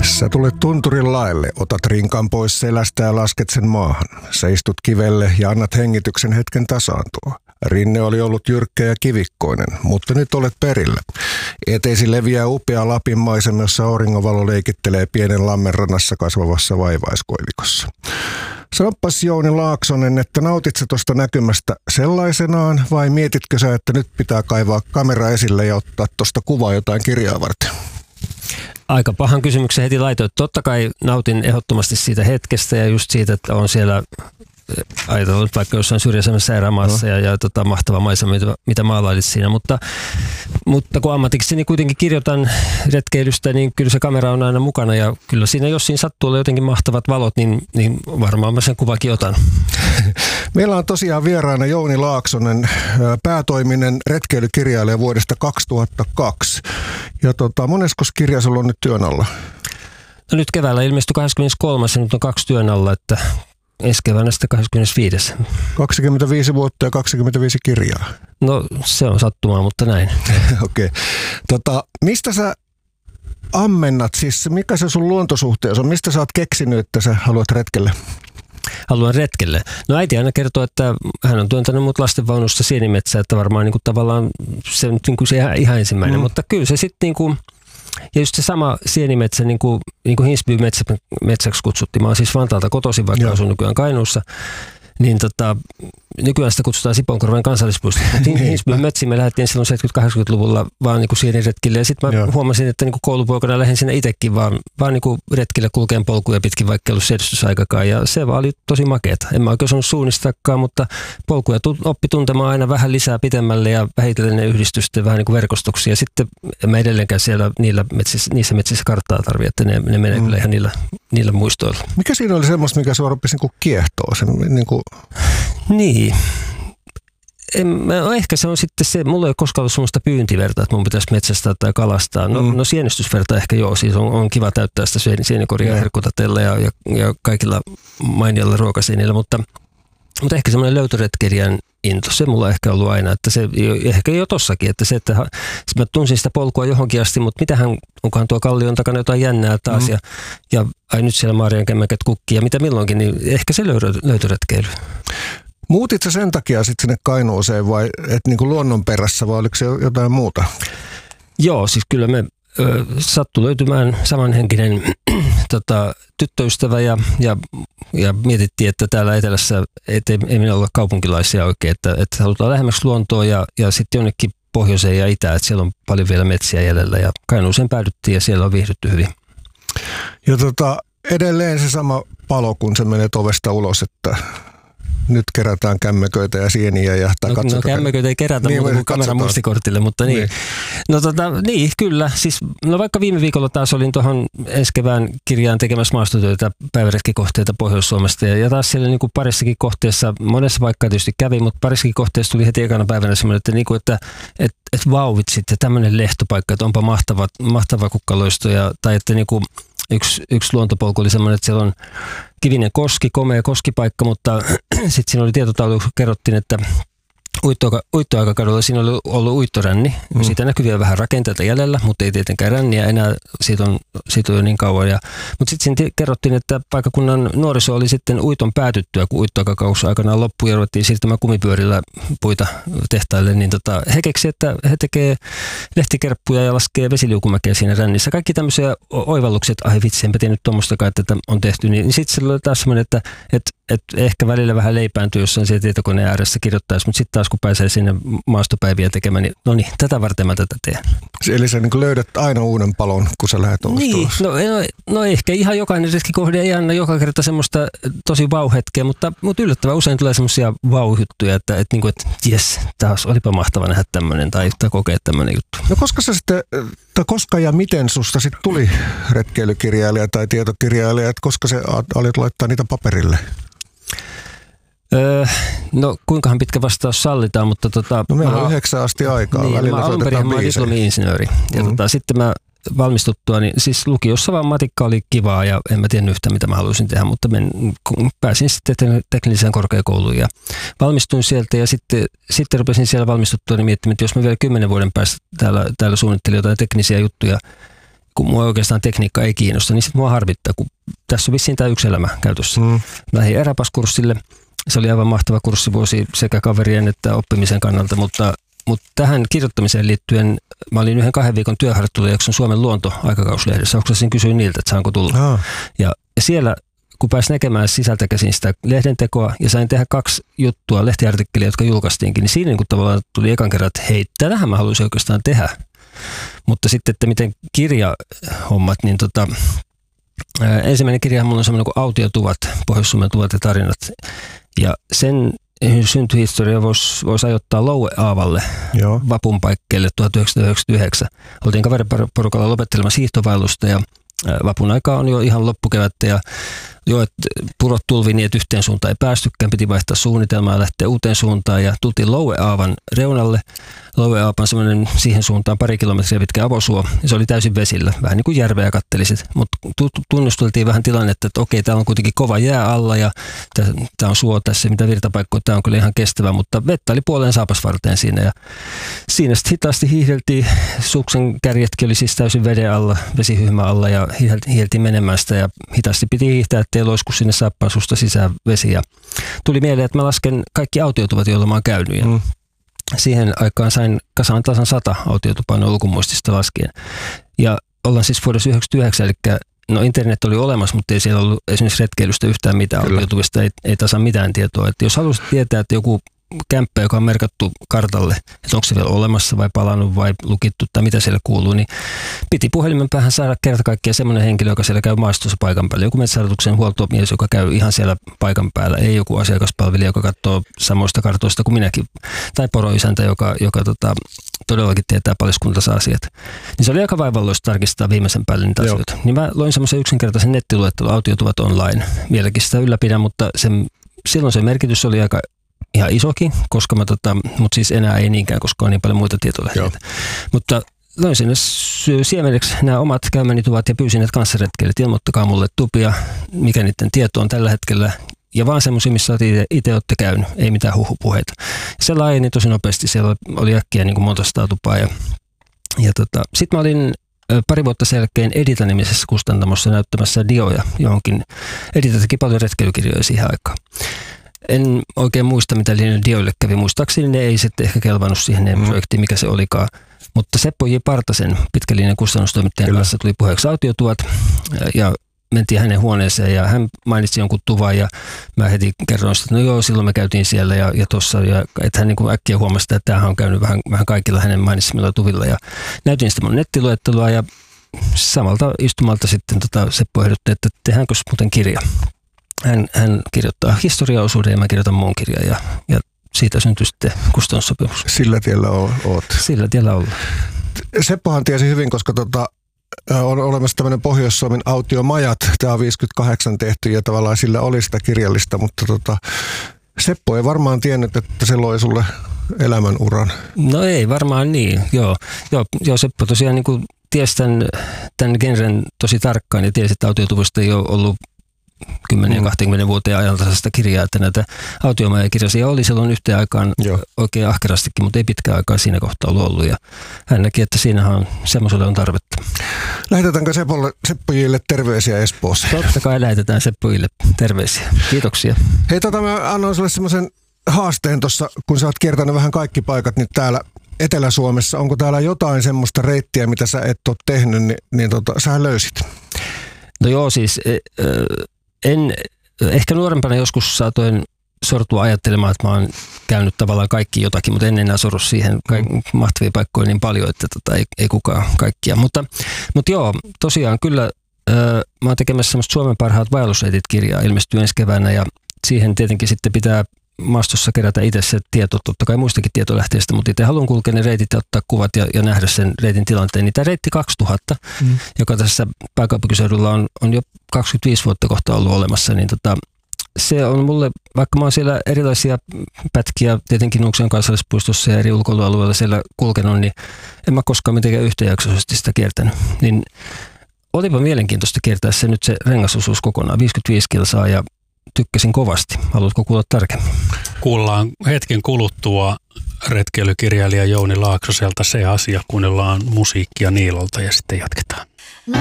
Sä tulet tunturin laelle, otat rinkan pois selästä ja lasket sen maahan. Sä istut kivelle ja annat hengityksen hetken tasaantua. Rinne oli ollut jyrkkä ja kivikkoinen, mutta nyt olet perillä. Eteisi leviää upea Lapin maisema, jossa auringonvalo leikittelee pienen lammenrannassa kasvavassa vaivaiskoivikossa. Sanopas Jouni Laaksonen, että nautit sä tuosta näkymästä sellaisenaan vai mietitkö sä, että nyt pitää kaivaa kamera esille ja ottaa tuosta kuvaa jotain kirjaa varten? Aika pahan kysymyksen heti laitoin. Totta kai nautin ehdottomasti siitä hetkestä ja just siitä, että on siellä ajatellut vaikka jossain syrjäisemmässä erämaassa ja mahtava maisema, mitä maalailit siinä. Mutta kun ammatikseni kuitenkin kirjoitan retkeilystä, niin kyllä se kamera on aina mukana ja kyllä siinä, jos siinä sattuu olla jotenkin mahtavat valot, niin varmaan mä sen kuvakin otan. Meillä on tosiaan vieraana Jouni Laaksonen, päätoiminen retkeilykirjailija vuodesta 2002. Ja moneskos kirja sulla on nyt työn alla? No nyt keväällä ilmestyi 23. ja nyt on 2 työn alla, että ensi keväänä sitten 25. 25 vuotta ja 25 kirjaa. No se on sattumaa, mutta näin. Okei. Mistä sä ammennat, siis mikä se sun luontosuhteessa on? Mistä sä oot keksinyt, että sä haluat retkelle? Haluan retkelle. No äiti aina kertoo, että hän on työntänyt mut lastenvaunusta sienimetsää, että varmaan niin kuin tavallaan se on niin kuin se ihan ensimmäinen, mutta kyllä se sitten niin kuin, ja just se sama sienimetsä, niin kuin Hinsby metsäksi kutsuttiin. Mä oon siis Vantaalta kotoisin, vaikka asun nykyään Kainuussa. Niin nykyään sitä kutsutaan Sipoonkorven kansallispuistoon. Hinsby metsiin me lähdettiin silloin 70-80-luvulla vaan niin kuin sieniretkille. Ja sitten mä huomasin, että niin kuin koulupoikana lähdin sinne itsekin vaan niin kuin retkille kulkeen polkuja pitkin, vaikka ei ollut siedystysaikakaan. Ja se vaan oli tosi makeeta. En mä oikein osannut suunnistakaan, mutta polkuja oppi tuntemaan aina vähän lisää pitemmälle ja vähitellen ne yhdistysten vähän niin kuin verkostuksia. Ja sitten mä edelleenkään siellä niissä metsissä karttaa tarvii, että ne menee kyllä ihan niillä muistoilla. Mikä siinä oli semmoista, mikä sua rupesi niin kiehtoo? Niin. Ehkä se on sitten se, mulla ei ole koskaan ollut sellaista pyyntiverta, että mun pitäisi metsästää tai kalastaa. No sienestysverta ehkä joo, siis on kiva täyttää sitä sienikoria herkkutatella ja kaikilla mainioilla ruokasienillä, mutta ehkä semmoinen löytöretkeilijän into, se mulla on ehkä ollut aina, että se ehkä jo tossakin, että se, että mä tunsin sitä polkua johonkin asti, mutta mitähän, onkohan tuo kallion takana jotain jännää taas ja ai nyt siellä Maarian kämmäkät kukkii ja mitä milloinkin, niin ehkä se löytöretkeily. Muutit sä sen takia sitten sinne Kainuuseen vai et niinku luonnon perässä vai oliko se jotain muuta? Joo, siis kyllä me sattui löytymään samanhenkinen tyttöystävä ja mietittiin, että täällä etelässä ei minä olla kaupunkilaisia oikein, että halutaan lähemmäksi luontoa ja sitten jonnekin pohjoiseen ja itään, että siellä on paljon vielä metsiä jäljellä ja Kainuuseen päädyttiin ja siellä on viihdytty hyvin. Ja edelleen se sama palo, kun sä menet ovesta ulos, että nyt kerätään kämmeköitä ja sieniä. No kämmeköitä ei kerätä muuta kuin kameran muistikortille, mutta niin. No niin, kyllä. Siis, no vaikka viime viikolla taas olin tuohon ensi kevään kirjaan tekemässä maastotyötä päiväretkikohteita Pohjois-Suomesta ja taas siellä niin kuin parissakin kohteessa, monessa vaikka tietysti kävi, mutta parissakin kohteessa tuli heti ekana päivänä semmoinen, että vauvitsit ja tämmöinen lehtopaikka, että onpa mahtava kukkaloisto tai että niin kuin yksi luontopolku oli semmoinen, että siellä on kivinen koski, komea koskipaikka, mutta sitten siinä oli tietotaulu, kun kerrottiin, että uittoaikakadulla siinä oli ollut uittoränni. Siitä näkyy vielä vähän rakenteita jäljellä, mutta ei tietenkään ränniä enää, siitä on jo niin kauan. Mutta sitten siinä kerrottiin, että paikkakunnan nuoriso oli sitten uiton päätyttyä, kun uittoaikakausi aikanaan loppui ja ruvettiin siirtämään kumipyörillä puita tehtaille, niin he keksi, että he tekee lehtikerppuja ja laskee vesiliukumäkeä siinä rännissä. Kaikki tämmöisiä oivalluksia, että ai vitsi, enpä tiennyt tuommoistakaan, että tätä on tehty, niin sitten se oli taas semmoinen, että ehkä välillä vähän leipääntyy jossain siellä tietokoneen ääressä kirjoittaisi, mutta sitten taas kun pääsee sinne maastopäiviä tekemään, niin no niin, tätä varten mä tätä teen. Eli sä niin löydät aina uuden palon, kun sä lähdet niin, no ehkä ihan jokainen retkikohde ei anna joka kerta semmoista tosi vau-hetkeä, mutta yllättävän usein tulee semmoisia vau-hyttyjä, että jes, taas olipa mahtava nähdä tämmöinen tai kokea tämmöinen juttu. No koska ja miten susta sitten tuli retkeilykirjailija tai tietokirjailija, että koska sä alit laittaa niitä paperille? No kuinkahan pitkä vastaus sallitaan, mutta No meillä on 9 asti aikaa. Niin, mä alun perin olen diplomi-insinööri. Ja sitten mä valmistuttua, niin siis lukiossa vaan matikka oli kivaa ja en mä tiennyt yhtään mitä mä haluaisin tehdä, mutta pääsin sitten tekniseen korkeakouluun ja valmistuin sieltä ja sitten rupesin siellä valmistuttua niin miettimään, että jos mä vielä 10 vuoden päästä täällä suunnittelin jotain teknisiä juttuja kun mua oikeastaan tekniikka ei kiinnosta, niin sitten mua harvittaa, kun tässä on vissiin tämä yksi elämä käytössä. Mä lähdin Eräpas-kurssille. Se oli aivan mahtava kurssivuosi sekä kaverien että oppimisen kannalta, mutta tähän kirjoittamiseen liittyen mä olin 1-2 viikon työharjoittelujakson Suomen luonto-aikakauslehdessä. Oksasin kysyin niiltä, että saanko tulla. Ja siellä, kun pääsin näkemään sisältä käsin sitä lehdentekoa ja sain tehdä 2 juttua, lehtiartikkelia, jotka julkaistiinkin, niin siinä niin tavallaan tuli ekan kerran, että hei, tätähän mä haluaisin oikeastaan tehdä. Mutta sitten, että miten kirjahommat, niin ensimmäinen kirjahan mulla on semmoinen kuin Autiotuvat, Pohjois-Suomen tuvat ja tarinat. Ja sen syntyhistoria voisi ajoittaa Loue-Aavalle vapun paikkeille 1999. Oltiin kaveriporukalla lopettelemassa hiihtovaellusta ja vapun aika on jo ihan loppukevättä ja purot tulvi niin, että yhteen suuntaan ei päästykään, piti vaihtaa suunnitelmaa ja lähteä uuteen suuntaan ja tultiin Loue-Aavan reunalle. Loue-Aapan semmoinen siihen suuntaan 2 kilometriä pitkä avosuo ja se oli täysin vesillä, vähän niin kuin järveä kattelisit, mutta tunnusteltiin vähän tilannetta, että okei, täällä on kuitenkin kova jää alla ja tämä on suo tässä, mitä virtapaikkoja, tämä on kyllä ihan kestävä, mutta vettä oli puoleen saapasvarteen siinä ja siinä sitten hitaasti hiihdeltiin, suksen kärjetkin oli siis täysin veden alla, vesihyhmä alla ja hiihdeltiin menemään sitä ja hitaasti piti hiihtää, ettei loisku sinne saappaasusta sisään vesi ja tuli mieleen, että mä lasken kaikki autiotuvat, joilla mä oon käynyt ja siihen aikaan sain kasaan tasan 100 autiotupaa ulkomuistista laskien. Ja ollaan siis vuodessa 1999, eli internet oli olemassa, mutta ei siellä ollut esimerkiksi retkeilystä yhtään mitään. Autiotuvista ei tasan mitään tietoa. Että jos haluaisit tietää, että joku kämppä, joka on merkattu kartalle, että onko se vielä olemassa vai palannut vai lukittu tai mitä siellä kuuluu, niin piti puhelimen päähän saada kerta kaikkiaan semmoinen henkilö, joka siellä käy maastossa paikan päällä. Joku metsähallituksen huoltomies, joka käy ihan siellä paikan päällä, ei joku asiakaspalvelija, joka katsoo samoista kartoista kuin minäkin, tai poroisäntä, joka todellakin tietää paliskuntansa asiat. Niin se oli aika vaivalloista tarkistaa viimeisen päälle niitä asioita. Niin mä loin semmoisen yksinkertaisen nettiluettelon Autiotuvat online. Vieläkin sitä ylläpidän, mutta silloin se merkitys oli aika ihan isokin, koska mutta siis enää ei niinkään, koska on niin paljon muita tietolähteitä. Mutta loin sinne siemeneksi nämä omat käymäni tuvat ja pyysin, että kanssaretkeilijät ilmoittakaa mulle tupia, mikä niiden tieto on tällä hetkellä. Ja vaan semmoisia, missä itse olette käynyt, ei mitään huhupuheita. Se laajeni tosi nopeasti, siellä oli äkkiä niin kuin monta 100 tupaa. Sitten mä olin pari vuotta sen jälkeen Edita-nimisessä kustantamossa näyttämässä dioja johonkin. Edita teki paljon retkeilykirjoja siihen aikaan. En oikein muista, mitä niille dioille kävi. Muistaakseni ne ei sitten ehkä kelvannut siihen projektiin, mikä se olikaan. Mutta Seppo J. Partasen pitkälinjan kustannustoimittajan kanssa tuli puheeksi autiotuvat ja mentiin hänen huoneeseen ja hän mainitsi jonkun tuvan ja mä heti kerroin sitä, että no joo, silloin me käytiin siellä ja tossa. Ja että hän niin kuin äkkiä huomasi, että tämähän on käynyt vähän kaikilla hänen mainitsemilla tuvilla. Ja näytin sitä mun nettiluettelua ja samalta istumalta sitten Seppo ehdotti, että tehdäänkö muuten kirja. Hän kirjoittaa historiaosuuden ja mä kirjoitan muun kirjan ja siitä syntyi sitten kustannussopimus. Sillä tiellä oot. Sillä tiellä ollaan. Seppohan tiesi hyvin, koska on olemassa tämmöinen Pohjois-Suomen autiomajat. Tämä on 58 tehty ja tavallaan sillä oli sitä kirjallista, mutta Seppo ei varmaan tiennyt, että se loi sulle elämänuran. No ei varmaan niin, joo Seppo tosiaan niin kuin tiesi tämän genren tosi tarkkaan ja tiesi, että autiotuvusta ei ole ollut 10-20 vuoteen ajantasaista kirjaa, että näitä autiomajakirjaisia oli silloin yhteen aikaan oikein ahkerastikin, mutta ei pitkään aikaa siinä kohtaa ollut. Ja hän näki, että siinähän semmoiselle on tarvetta. Lähetetäänkö Seppojille terveisiä Espoossa? Totta kai lähetetään Seppojille terveisiä. Kiitoksia. Hei, mä annoin sulle semmoisen haasteen tuossa, kun sä oot kiertänyt vähän kaikki paikat nyt täällä Etelä-Suomessa. Onko täällä jotain semmoista reittiä, mitä sä et ole tehnyt, niin sä löysit? No joo, siis ehkä nuorempana joskus saatoin sortua ajattelemaan, että mä oon käynyt tavallaan kaikki jotakin, mutta en enää sorru siihen mahtavia paikkoja niin paljon, että ei kukaan kaikkia. Mutta joo, tosiaan kyllä mä oon tekemässä semmoista Suomen parhaat vaellusreitit-kirjaa, ilmestyy ensi keväänä ja siihen tietenkin sitten pitää maastossa kerätä itse se tieto, totta kai muistakin tietolähteistä, mutta itse haluan kulkea ne reitit ja ottaa kuvat ja nähdä sen reitin tilanteen. Niin tämä reitti 2000, joka tässä pääkaupunkiseudulla on jo 25 vuotta kohta ollut olemassa, niin se on mulle, vaikka mä oon siellä erilaisia pätkiä, tietenkin Nuuksion kansallispuistossa ja eri ulkoilualueilla siellä kulkenut, niin en mä koskaan mitenkään yhtäjaksoisesti sitä kiertänyt. Niin olipa mielenkiintoista kiertää se nyt se rengasosuus kokonaan, 55 kilsaa ja tykkäsin kovasti. Haluatko kuulla tarkemmin? Kuullaan hetken kuluttua retkeilykirjailija Jouni Laaksoselta Se asia, kuunnellaan musiikkia Niilolta ja sitten jatketaan.